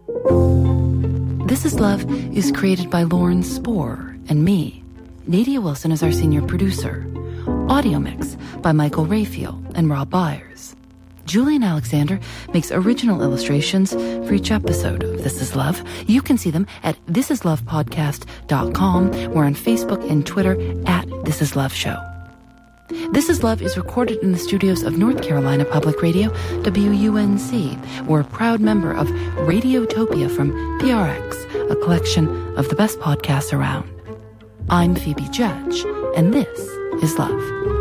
This Is Love is created by Lauren Spohr and me. Nadia Wilson is our senior producer. Audio mix by Michael Raphael and Rob Byers. Julian Alexander makes original illustrations for each episode of This Is Love. You can see them at thisislovepodcast.com. We're on Facebook and Twitter at This Is Love Show. This Is Love is recorded in the studios of North Carolina Public Radio, WUNC. We're a proud member of Radiotopia from PRX, a collection of the best podcasts around. I'm Phoebe Judge, and this is Love.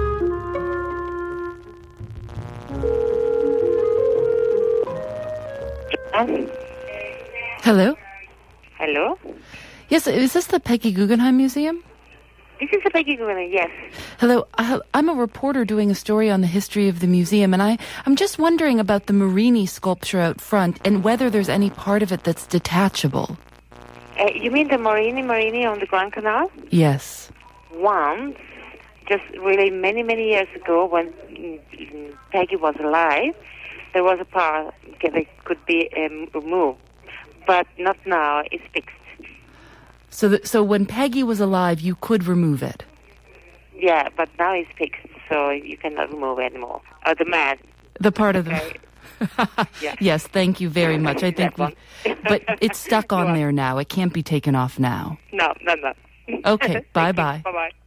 Hello? Hello? Yes, is this the Peggy Guggenheim Museum? This is the Peggy Guggenheim, yes. Hello, I'm a reporter doing a story on the history of the museum, and I'm just wondering about the Marini sculpture out front and whether there's any part of it that's detachable. You mean the Marini on the Grand Canal? Yes. Once, just really many, many years ago when Peggy was alive, there was a part that could be removed, but not now, it's fixed. So when Peggy was alive, you could remove it? Yeah, but now it's fixed, so you cannot remove it anymore. The man. The part of the... Yeah. Yes, thank you very much. I think but it's stuck on there now. It can't be taken off now. No. Okay, bye-bye. Bye-bye.